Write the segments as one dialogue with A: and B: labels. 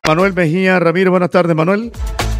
A: Manuel Mejía Ramírez, buenas tardes, Manuel.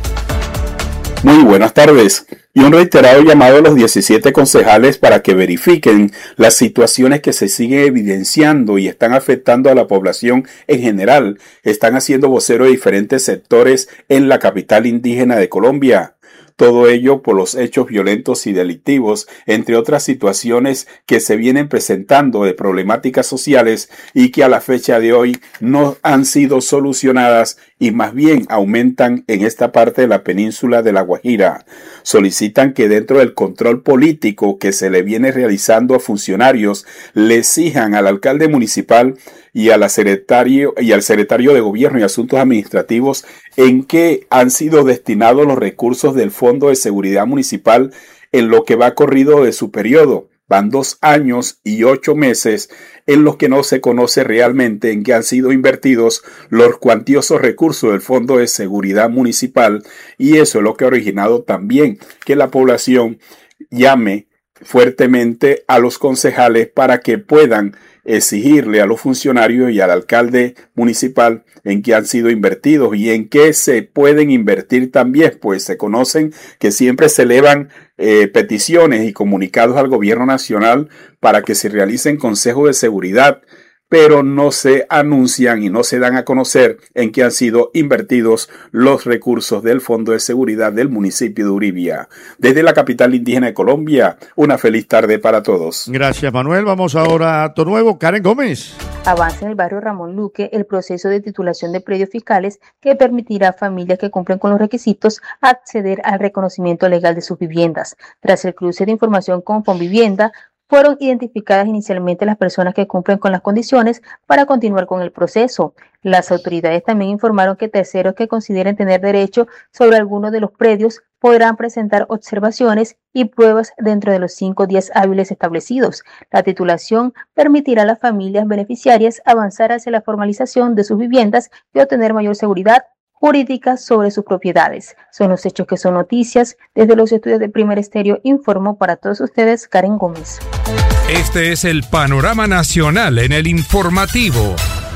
B: Muy buenas tardes. Y un reiterado llamado a los 17 concejales para que verifiquen las situaciones que se siguen evidenciando y están afectando a la población en general. Están haciendo vocero de diferentes sectores en la capital indígena de Colombia. Todo ello por los hechos violentos y delictivos, entre otras situaciones que se vienen presentando de problemáticas sociales y que a la fecha de hoy no han sido solucionadas y más bien aumentan en esta parte de la península de La Guajira. Solicitan que dentro del control político que se le viene realizando a funcionarios, le exijan al alcalde municipal y al secretario de Gobierno y Asuntos Administrativos en qué han sido destinados los recursos del Fondo de Seguridad Municipal en lo que va corrido de su periodo. Van 2 años y 8 meses en los que no se conoce realmente en qué han sido invertidos los cuantiosos recursos del Fondo de Seguridad Municipal, y eso es lo que ha originado también que la población llame fuertemente a los concejales para que puedan exigirle a los funcionarios y al alcalde municipal en qué han sido invertidos y en qué se pueden invertir también, pues se conocen que siempre se elevan peticiones y comunicados al gobierno nacional para que se realicen consejos de seguridad, pero no se anuncian y no se dan a conocer en qué han sido invertidos los recursos del Fondo de Seguridad del municipio de Uribia. Desde la capital indígena de Colombia, una feliz tarde para todos.
A: Gracias, Manuel. Vamos ahora a Acto Nuevo. Karen Gómez.
C: Avanza en el barrio Ramón Luque el proceso de titulación de predios fiscales que permitirá a familias que cumplen con los requisitos acceder al reconocimiento legal de sus viviendas. Tras el cruce de información con Fonvivienda, fueron identificadas inicialmente las personas que cumplen con las condiciones para continuar con el proceso. Las autoridades también informaron que terceros que consideren tener derecho sobre alguno de los predios podrán presentar observaciones y pruebas dentro de los 5 días hábiles establecidos. La titulación permitirá a las familias beneficiarias avanzar hacia la formalización de sus viviendas y obtener mayor seguridad jurídica sobre sus propiedades. Son los hechos que son noticias. Desde los estudios de Primer Estéreo informó para todos ustedes Karen Gómez.
D: Este es el panorama nacional en el informativo.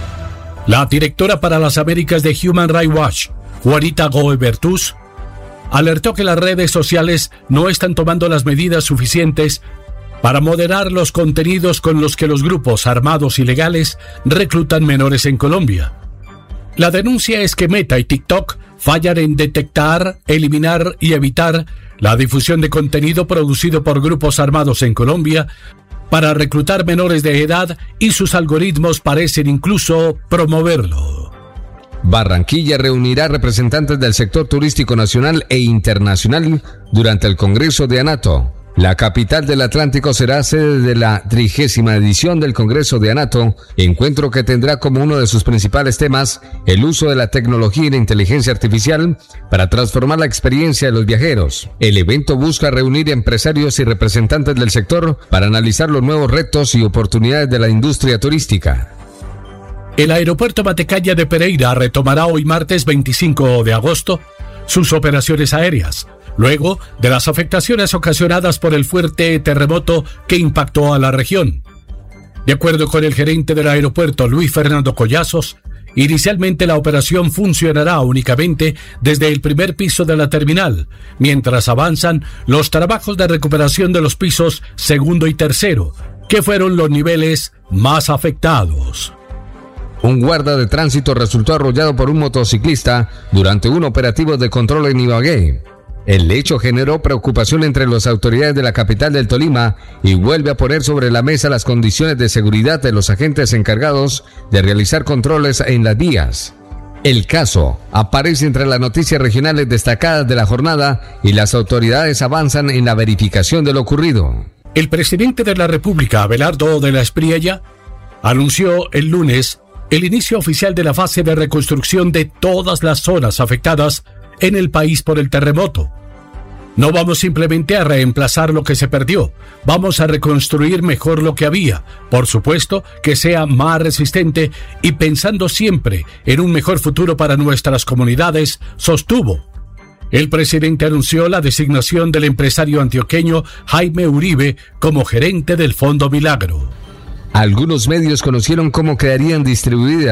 E: La directora para las Américas de Human Rights Watch, Juanita Goebertus, alertó que las redes sociales no están tomando las medidas suficientes para moderar los contenidos con los que los grupos armados ilegales reclutan menores en Colombia. La denuncia es que Meta y TikTok fallan en detectar, eliminar y evitar la difusión de contenido producido por grupos armados en Colombia para reclutar menores de edad, y sus algoritmos parecen incluso promoverlo.
F: Barranquilla reunirá representantes del sector turístico nacional e internacional durante el Congreso de ANATO. La capital del Atlántico será sede de la 30ª edición del Congreso de ANATO, encuentro que tendrá como uno de sus principales temas el uso de la tecnología y la inteligencia artificial para transformar la experiencia de los viajeros. El evento busca reunir empresarios y representantes del sector para analizar los nuevos retos y oportunidades de la industria turística.
E: El aeropuerto Matecaya de Pereira retomará hoy martes 25 de agosto sus operaciones aéreas, luego de las afectaciones ocasionadas por el fuerte terremoto que impactó a la región. De acuerdo con el gerente del aeropuerto, Luis Fernando Collazos, inicialmente la operación funcionará únicamente desde el primer piso de la terminal, mientras avanzan los trabajos de recuperación de los pisos segundo y tercero, que fueron los niveles más afectados.
F: Un guarda de tránsito resultó arrollado por un motociclista durante un operativo de control en Ibagué. El hecho generó preocupación entre las autoridades de la capital del Tolima y vuelve a poner sobre la mesa las condiciones de seguridad de los agentes encargados de realizar controles en las vías. El caso aparece entre las noticias regionales destacadas de la jornada y las autoridades avanzan en la verificación de lo ocurrido.
E: El presidente de la República, Abelardo de la Espriella, anunció el lunes el inicio oficial de la fase de reconstrucción de todas las zonas afectadas en el país por el terremoto. No vamos simplemente a reemplazar lo que se perdió, vamos a reconstruir mejor lo que había, por supuesto que sea más resistente y pensando siempre en un mejor futuro para nuestras comunidades, sostuvo. El presidente anunció la designación del empresario antioqueño Jaime Uribe como gerente del Fondo Milagro.
F: Algunos medios conocieron cómo quedarían distribuidas